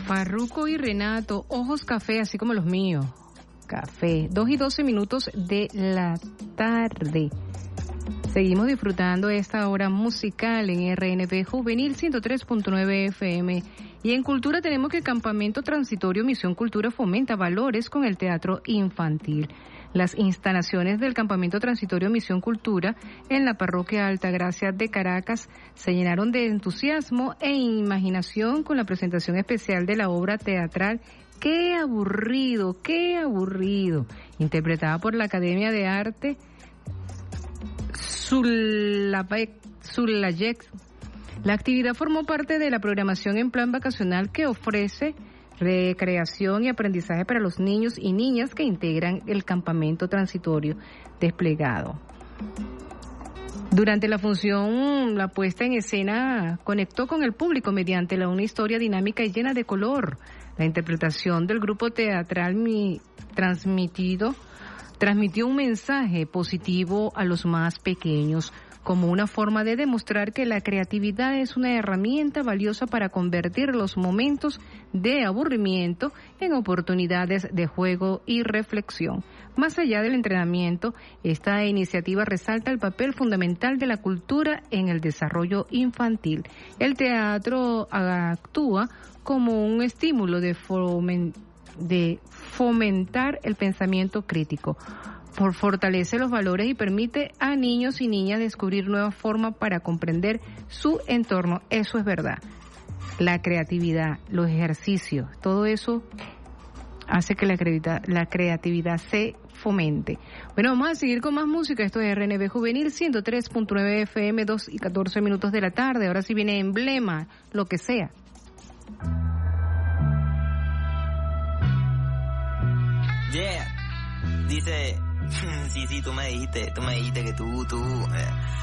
Farruko y Renato, ojos café, así como los míos. Café, 2:12 de la tarde. Seguimos disfrutando esta hora musical en RNB Juvenil 103.9 FM. Y en Cultura tenemos que el Campamento Transitorio Misión Cultura fomenta valores con el teatro infantil. Las instalaciones del Campamento Transitorio Misión Cultura en la Parroquia Altagracia de Caracas se llenaron de entusiasmo e imaginación con la presentación especial de la obra teatral ¡Qué aburrido! ¡Qué aburrido! Interpretada por la Academia de Arte Sulayek. La actividad formó parte de la programación en plan vacacional que ofrece recreación y aprendizaje para los niños y niñas que integran el campamento transitorio desplegado. Durante la función, la puesta en escena conectó con el público mediante una historia dinámica y llena de color. La interpretación del grupo teatral transmitió un mensaje positivo a los más pequeños, como una forma de demostrar que la creatividad es una herramienta valiosa para convertir los momentos de aburrimiento en oportunidades de juego y reflexión. Más allá del entrenamiento, esta iniciativa resalta el papel fundamental de la cultura en el desarrollo infantil. El teatro actúa como un estímulo de fomentar el pensamiento crítico. Fortalece los valores y permite a niños y niñas descubrir nuevas formas para comprender su entorno. Eso es verdad. La creatividad, los ejercicios, todo eso hace que la creatividad se fomente. Bueno, vamos a seguir con más música. Esto es RNB Juvenil 103.9 FM, 2:14 de la tarde. Ahora sí viene Emblema, lo que sea. Yeah, dice, sí, tú me dijiste que tú